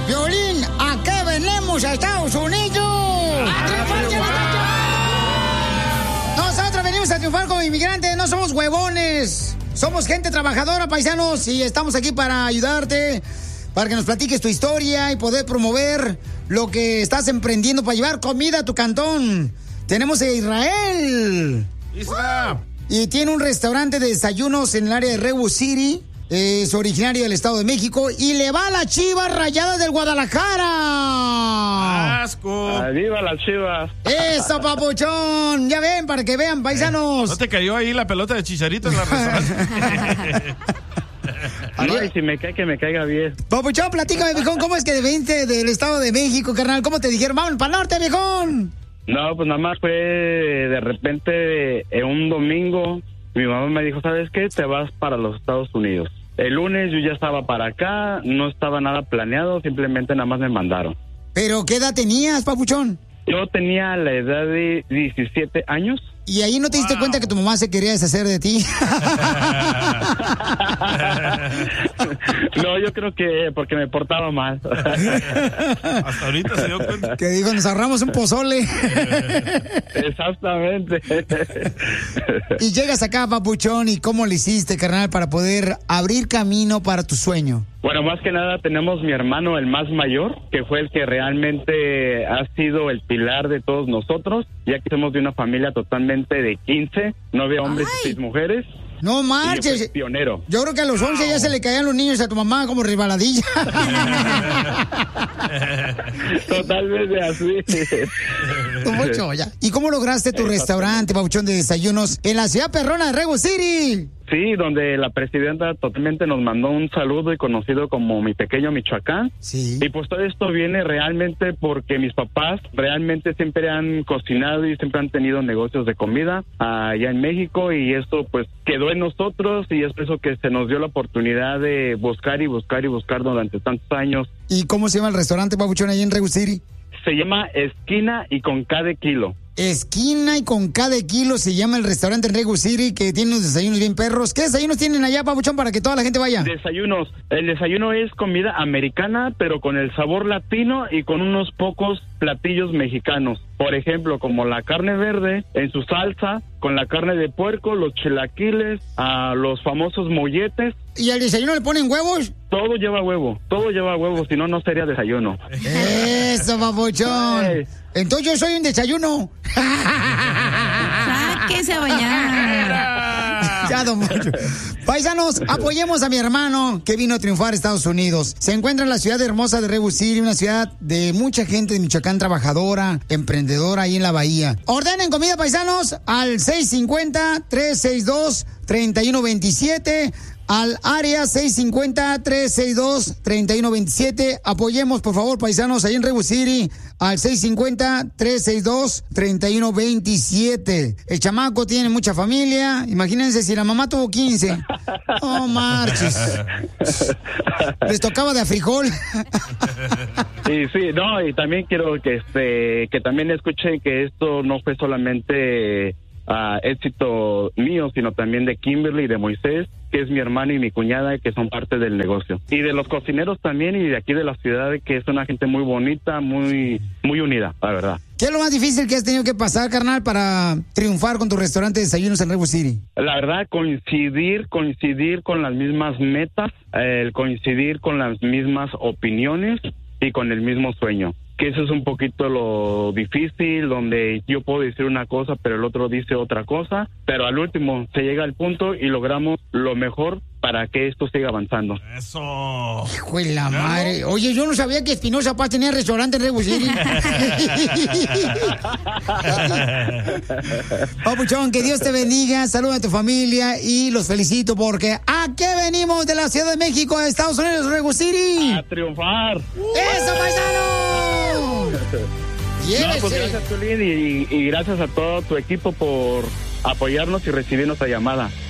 Violín, ¿a qué venimos a Estados Unidos? ¡A triunfar! Nosotros venimos a triunfar como inmigrantes, no somos huevones. Somos gente trabajadora, paisanos, y estamos aquí para ayudarte, para que nos platiques tu historia y poder promover lo que estás emprendiendo para llevar comida a tu cantón. Tenemos a Israel. Y tiene un restaurante de desayunos en el área de Redwood City. Es originario del Estado de México y le va a las Chivas Rayadas del Guadalajara. ¡Asco! ¡Viva las Chivas! ¡Eso, papuchón! Ya ven, para que vean, paisanos. ¿No te cayó ahí la pelota de Chicharito en la restaurante? No, y si me cae, que me caiga bien. Papuchón, platícame, viejón, ¿cómo es que viniste del Estado de México, carnal? ¿Cómo te dijeron? ¡Vamos para el norte, viejón! No, pues nada más fue de repente un domingo. Mi mamá me dijo, ¿sabes qué? Te vas para los Estados Unidos. El lunes yo ya estaba para acá, no estaba nada planeado, simplemente nada más me mandaron. ¿Pero qué edad tenías, papuchón? Yo tenía la edad de 17 años. ¿Y ahí no te diste cuenta que tu mamá se quería deshacer de ti? No, yo creo que porque me portaba mal. Hasta ahorita se dio cuenta. Que dijo, nos ahorramos un pozole. Exactamente. Y llegas acá, papuchón, ¿y cómo le hiciste, carnal, para poder abrir camino para tu sueño? Bueno, más que nada tenemos mi hermano, el más mayor, que fue el que realmente ha sido el pilar de todos nosotros, ya que somos de una familia totalmente de 15, 9 hombres y 6 mujeres. No marches. Y yo fui pionero. Yo creo que a los 11 ya se le caían los niños a tu mamá como resbaladilla. Totalmente así. Mucho, ya. ¿Y cómo lograste tu restaurante, papuchón, de desayunos en la ciudad perrona de Redwood City? Sí, donde la presidenta totalmente nos mandó un saludo y conocido como mi pequeño Michoacán. Sí. Y pues todo esto viene realmente porque mis papás realmente siempre han cocinado y siempre han tenido negocios de comida allá en México, y esto pues quedó en nosotros, y es por eso que se nos dio la oportunidad de buscar y buscar y buscar durante tantos años. ¿Y cómo se llama el restaurante, papuchón, ahí en Redwood City? Se llama Esquina y con cada kilo. Esquina y con cada kilo se llama el restaurante en Redwood City, que tiene unos desayunos bien perros. ¿Qué desayunos tienen allá, papuchón, para que toda la gente vaya? Desayunos. El desayuno es comida americana, pero con el sabor latino y con unos pocos platillos mexicanos. Por ejemplo, como la carne verde en su salsa, con la carne de puerco, los chilaquiles, los famosos molletes. ¿Y al desayuno le ponen huevos? Todo lleva huevo, si no, no sería desayuno. Eso, papuchón. Ay. Entonces yo soy un desayuno. Sáquese a bañar. Ya, don Macho. Paisanos, apoyemos a mi hermano que vino a triunfar a Estados Unidos. Se encuentra en la ciudad hermosa de Redwood City, una ciudad de mucha gente de Michoacán trabajadora, emprendedora ahí en la bahía. Ordenen comida, paisanos, al 650-362-3127. Al área 650-362-3127. Apoyemos, por favor, paisanos, ahí en Redwood City, al 650-362-3127. El chamaco tiene mucha familia. Imagínense si la mamá tuvo 15. Oh, marches. Les tocaba de a frijol. Sí, no, y también quiero que también escuchen que esto no fue solamente éxito mío, sino también de Kimberly y de Moisés, que es mi hermano y mi cuñada, que son parte del negocio. Y de los cocineros también, y de aquí de la ciudad, que es una gente muy bonita, muy unida, la verdad. ¿Qué es lo más difícil que has tenido que pasar, carnal, para triunfar con tu restaurante de desayunos en Redwood City? La verdad, coincidir con las mismas metas, el coincidir con las mismas opiniones y con el mismo sueño. Que eso es un poquito lo difícil, donde yo puedo decir una cosa, pero el otro dice otra cosa, pero al último se llega al punto y logramos lo mejor para que esto siga avanzando. Eso. Hijo de la madre. Oye, yo no sabía que Espinosa Paz tenía restaurante en Redwood City. Papuchón, que Dios te bendiga, saluda a tu familia y los felicito porque ¿a qué venimos de la Ciudad de México a Estados Unidos, Redwood City? ¡A triunfar! ¡Eso, paisano! No, pues gracias, Piolín, y gracias a todo tu equipo por apoyarnos y recibir nuestra llamada.